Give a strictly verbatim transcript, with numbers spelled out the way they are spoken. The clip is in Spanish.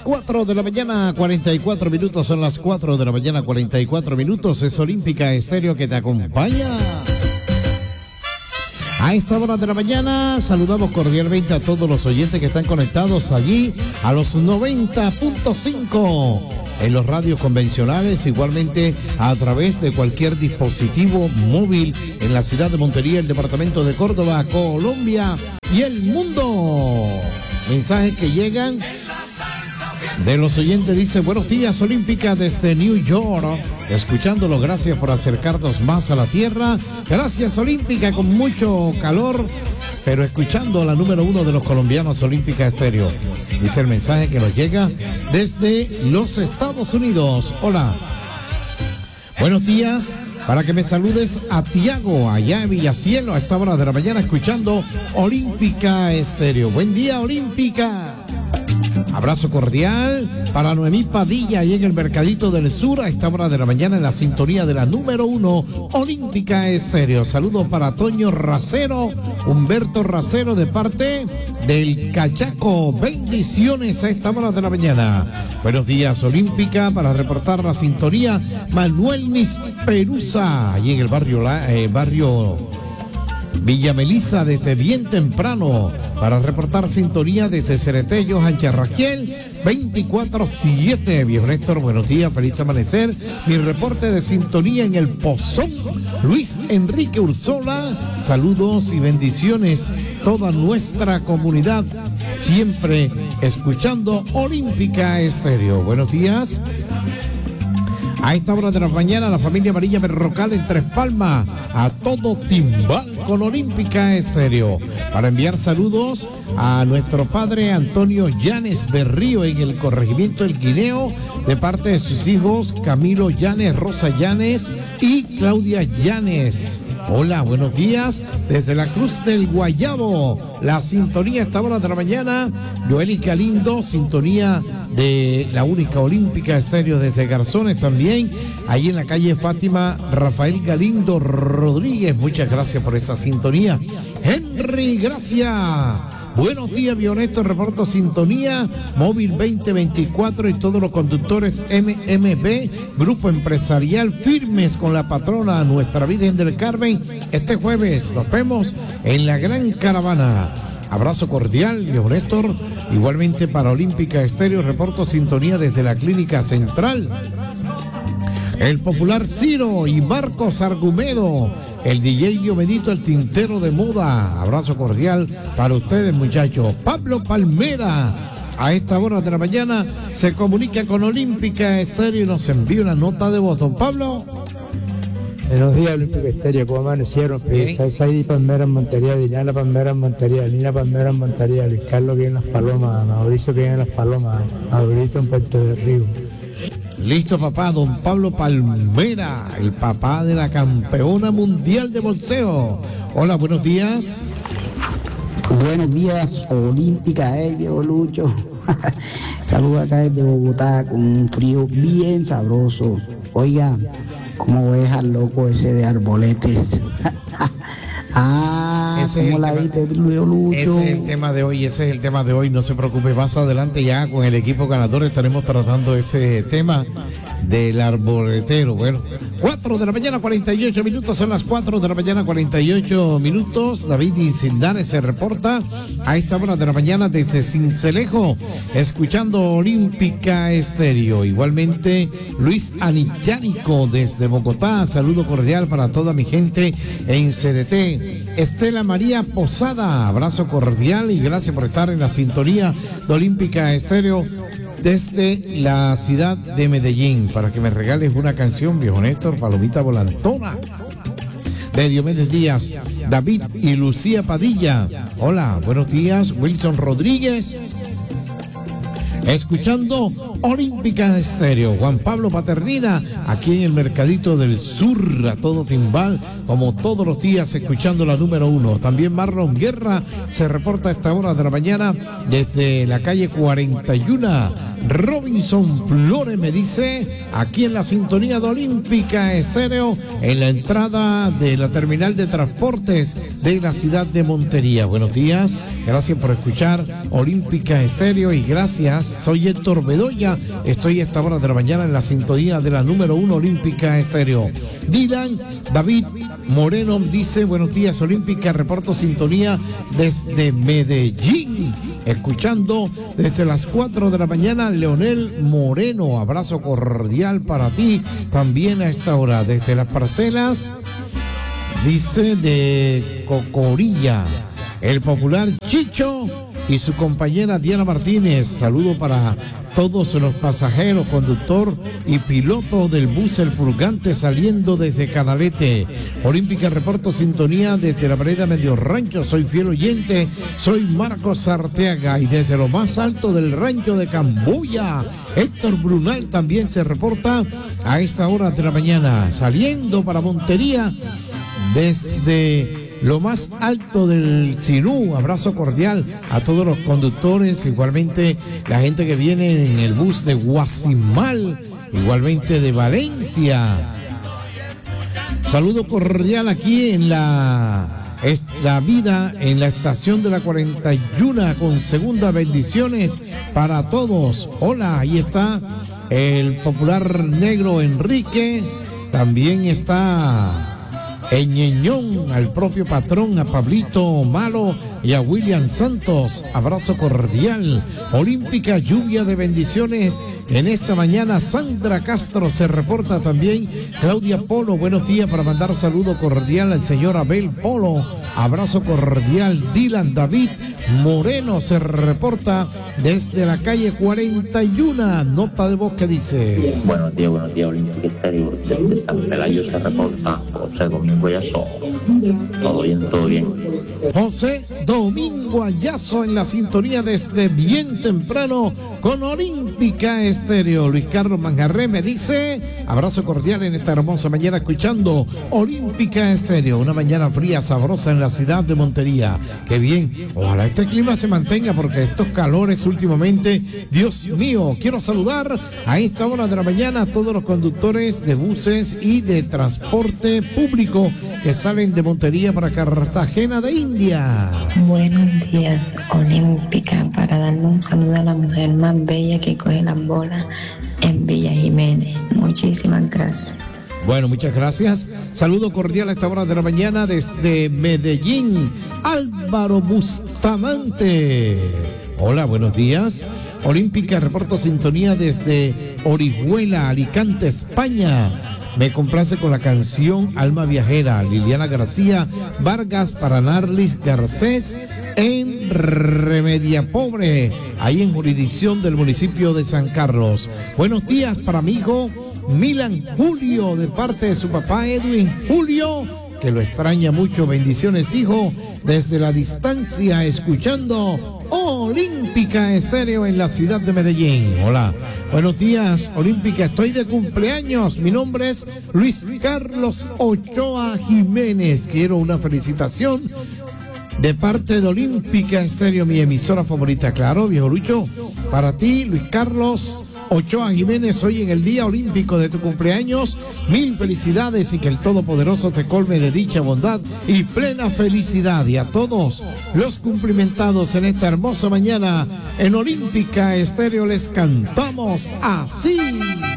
cuatro de la mañana, cuarenta y cuatro minutos, son las cuatro de la mañana, cuarenta y cuatro minutos, es Olímpica Estéreo que te acompaña. A esta hora de la mañana saludamos cordialmente a todos los oyentes que están conectados allí a los noventa punto cinco en los radios convencionales, igualmente a través de cualquier dispositivo móvil en la ciudad de Montería, el departamento de Córdoba, Colombia y el mundo. Mensajes que llegan de los oyentes, dice: buenos días, Olímpica, desde New York, escuchándolo, gracias por acercarnos más a la tierra. Gracias, Olímpica, con mucho calor, pero escuchando la número uno de los colombianos, Olímpica Estéreo. Dice el mensaje que nos llega desde los Estados Unidos. Hola, buenos días, para que me saludes a Tiago, allá en Villacielo, a esta hora de la mañana, escuchando Olímpica Estéreo. Buen día, Olímpica. Abrazo cordial para Noemí Padilla, ahí en el Mercadito del Sur, a esta hora de la mañana, en la sintonía de la número uno, Olímpica Estéreo. Saludos para Toño Racero, Humberto Racero, de parte del Cachaco. Bendiciones a esta hora de la mañana. Buenos días, Olímpica, para reportar la sintonía, Manuel Nisperuza, allí en el barrio, eh, barrio Villa Melisa, desde bien temprano, para reportar sintonía desde Cereté, Johan Charraquiel, veinticuatro siete. Viejo Néstor, buenos días, feliz amanecer. Mi reporte de sintonía en el Pozón, Luis Enrique Ursola. Saludos y bendiciones, toda nuestra comunidad, siempre escuchando Olímpica Estéreo. Buenos días. A esta hora de la mañana, la familia Amarilla Berrocal en Tres Palmas, a todo timbal con Olímpica Estéreo. Para enviar saludos a nuestro padre Antonio Llanes Berrío en el corregimiento del Guineo, de parte de sus hijos Camilo Llanes, Rosa Llanes y Claudia Llanes. Hola, buenos días, desde la Cruz del Guayabo, la sintonía a esta hora de la mañana. Joely Galindo, sintonía de la única Olímpica Estéreo desde Garzones también, ahí en la calle Fátima, Rafael Galindo Rodríguez, muchas gracias por esa sintonía. Henry, gracias. Buenos días, Bionesto, reporto sintonía, móvil veinte veinticuatro y todos los conductores M M B, grupo empresarial, firmes con la patrona Nuestra Virgen del Carmen. Este jueves nos vemos en la gran caravana. Abrazo cordial, Viejo Néstor. Igualmente para Olímpica Estéreo, reporto sintonía desde la Clínica Central. El popular Ciro y Marcos Argumedo, el D J Diomedito, el tintero de moda. Abrazo cordial para ustedes, muchachos. Pablo Palmera, a esta hora de la mañana, se comunica con Olímpica Estéreo y nos envía una nota de voz. Don Pablo. Buenos días, Olímpica Estéreo, ¿cómo amanecieron? Está Saidi Palmera en Montería, Liliana Palmera en Montería, Lina Palmera en Montería, Luis Carlos que en Las Palomas, Mauricio que en Las Palomas, Mauricio en Puerto del Río. Listo, papá. Don Pablo Palmera, el papá de la campeona mundial de boxeo. Hola, buenos días. Buenos días, Olímpica, eh, Diego Lucho. Saludos acá desde Bogotá con un frío bien sabroso. Oiga, ¿cómo voy a dejar loco ese de Arboletes? Ah, ese ¿cómo la viste, Diego Lucho? Ese es el tema de hoy, ese es el tema de hoy, no se preocupe, más adelante ya con el equipo ganador estaremos tratando ese tema del arboletero. Bueno, cuatro de la mañana, cuarenta y ocho minutos, son las cuatro de la mañana, cuarenta y ocho minutos. David Incindanes se reporta a esta hora de la mañana desde Cincelejo, escuchando Olímpica Estéreo. Igualmente, Luis Anichánico desde Bogotá, saludo cordial para toda mi gente en Cereté. Estela María Posada, abrazo cordial y gracias por estar en la sintonía de Olímpica Estéreo desde la ciudad de Medellín, para que me regales una canción, Viejo Néstor, Palomita Volantona, de Diomedes Díaz, David y Lucía Padilla. Hola, buenos días, Wilson Rodríguez, escuchando Olímpica Estéreo. Juan Pablo Paternina, aquí en el Mercadito del Sur, a todo timbal, como todos los días, escuchando la número uno. También Marlon Guerra se reporta a esta hora de la mañana desde la calle cuarenta y uno. Robinson Flores me dice, aquí en la sintonía de Olímpica Estéreo, en la entrada de la terminal de transportes de la ciudad de Montería. Buenos días, gracias por escuchar Olímpica Estéreo y gracias, soy Héctor Bedoya, estoy a esta hora de la mañana en la sintonía de la número uno Olímpica Estéreo. Dylan David Moreno dice, buenos días Olímpica, reporto sintonía desde Medellín, escuchando desde las cuatro de la mañana. Leonel Moreno, abrazo cordial para ti también a esta hora desde las parcelas, dice, de Cocorilla, el popular Chicho y su compañera Diana Martínez. Saludo para todos los pasajeros, conductor y piloto del bus El Purgante saliendo desde Canalete. Olímpica, reporto sintonía desde la vereda Medio Rancho. Soy fiel oyente, soy Marcos Arteaga y desde lo más alto del rancho de Camboya, Héctor Brunal también se reporta a esta hora de la mañana, saliendo para Montería desde lo más alto del Sinú. Abrazo cordial a todos los conductores, igualmente la gente que viene en el bus de Guasimal, igualmente de Valencia. Saludo cordial aquí en la, la vida, en la estación de la cuarenta y uno con segunda, bendiciones para todos. Hola, ahí está el popular negro Enrique, también está en Ñeñón, al propio patrón, a Pablito Malo y a William Santos. Abrazo cordial. Olímpica, lluvia de bendiciones en esta mañana. Sandra Castro se reporta también. Claudia Polo, buenos días, para mandar saludo cordial al señor Abel Polo. Abrazo cordial. Dylan David Moreno se reporta desde la calle cuarenta y uno. Nota de voz que dice: buenos días, buenos días, Olímpica Estéreo. Desde San Pelayo se reporta José Domingo Ayazo. Todo bien, todo bien. José Domingo Ayazo en la sintonía desde bien temprano con Olímpica Estéreo. Luis Carlos Manjarré me dice: abrazo cordial en esta hermosa mañana escuchando Olímpica Estéreo. Una mañana fría, sabrosa en la ciudad de Montería. Qué bien. Ojalá este clima se mantenga porque estos calores últimamente, Dios mío. Quiero saludar a esta hora de la mañana a todos los conductores de buses y de transporte público que salen de Montería para Cartagena de India. Buenos días, Olímpica, para darle un saludo a la mujer más bella que coge las bolas en Villa Jiménez. Muchísimas gracias. Bueno, muchas gracias. Saludo cordial a esta hora de la mañana desde Medellín, Álvaro Bustamante. Hola, buenos días. Olímpica, reporto sintonía desde Orihuela, Alicante, España. Me complace con la canción Alma Viajera, Liliana García Vargas para Narlis Garcés en Remedia Pobre, ahí en jurisdicción del municipio de San Carlos. Buenos días para mi hijo Milan Julio, de parte de su papá Edwin Julio, que lo extraña mucho. Bendiciones, hijo, desde la distancia, escuchando Olímpica Estéreo en la ciudad de Medellín. Hola, buenos días, Olímpica, estoy de cumpleaños. Mi nombre es Luis Carlos Ochoa Jiménez. Quiero una felicitación de parte de Olímpica Estéreo, mi emisora favorita. Claro, viejo Lucho, para ti, Luis Carlos Ochoa Jiménez, hoy en el día olímpico de tu cumpleaños, mil felicidades y que el Todopoderoso te colme de dicha, bondad y plena felicidad. Y a todos los cumplimentados en esta hermosa mañana en Olímpica Estéreo les cantamos así.